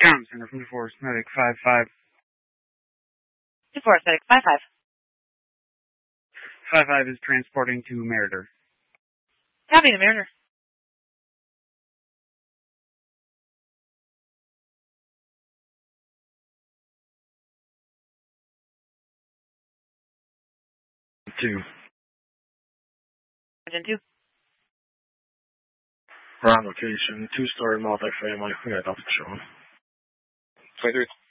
Comm Center from DeForest Medic 55. DeForest Medic 55. 55 is transporting to Meritor. Copy to Meritor. Two. Engine 2. We're on location. 2-story multifamily. We got nothing showing. 23.